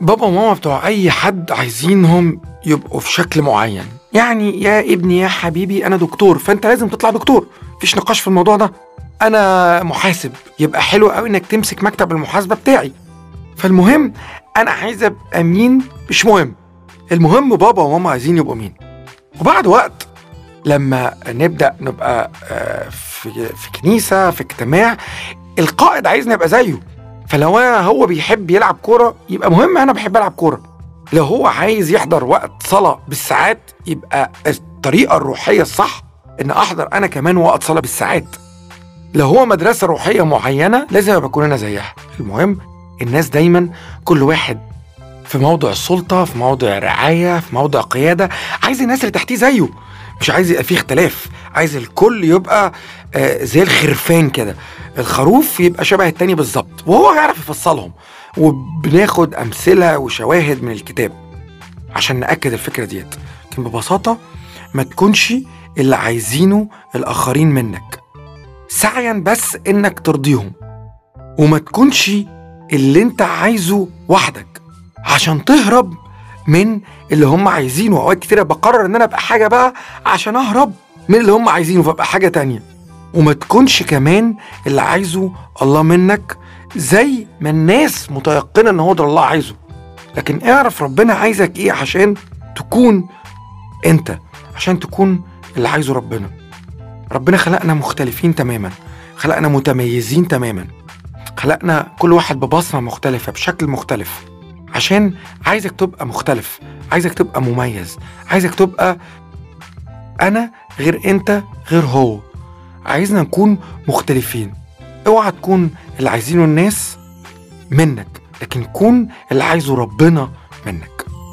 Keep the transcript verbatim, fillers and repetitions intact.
بابا وماما بتوع أي حد عايزينهم يبقوا في شكل معين. يعني يا ابني يا حبيبي أنا دكتور فأنت لازم تطلع دكتور، مفيش نقاش في الموضوع ده. أنا محاسب، يبقى حلو قوي إنك تمسك مكتب المحاسبة بتاعي. فالمهم أنا عايز أبقى مين مش مهم، المهم بابا وماما عايزين يبقوا مين. وبعد وقت لما نبدأ نبقى في, في كنيسة في اجتماع القائد عايزني أبقى زيه، فلو أنا هو بيحب يلعب كورة يبقى مهم أنا بحب ألعب كورة. لو هو عايز يحضر وقت صلاة بالساعات يبقى الطريقة الروحية الصح إن أحضر أنا كمان وقت صلاة بالساعات. لو هو مدرسة روحية معينة لازم أبقى كلنا زيها. المهم الناس دايما كل واحد في موضع السلطة، في موضع الرعاية، في موضع قيادة، عايز الناس اللي تحتيه زيه، مش عايز يبقى فيه اختلاف، عايز الكل يبقى آه زي الخرفان كده، الخروف يبقى شبه التاني بالظبط وهو يعرف يفصلهم. وبناخد أمثلة وشواهد من الكتاب عشان نأكد الفكرة ديت. لكن ببساطة ما تكونش اللي عايزينه الآخرين منك سعيا بس إنك ترضيهم، وما تكونش اللي انت عايزه وحدك عشان تهرب من اللي هم عايزينه. اوقات كتيرة بقرر ان انا ابقى حاجة بقى عشان اهرب من اللي هم عايزينه فابقى حاجة تانية. وما تكونش كمان اللي عايزه الله منك زي ما الناس متيقنة ان هو ده الله عايزه، لكن اعرف ربنا عايزك ايه عشان تكون انت، عشان تكون اللي عايزه ربنا. ربنا خلقنا مختلفين تماما، خلقنا متميزين تماما، خلقنا كل واحد ببصمة مختلفة بشكل مختلف، عشان عايزك تبقى مختلف، عايزك تبقى مميز، عايزك تبقى أنا غير أنت غير هو. عايزنا نكون مختلفين. اوعى تكون اللي عايزينه الناس منك، لكن كون اللي عايزه ربنا منك.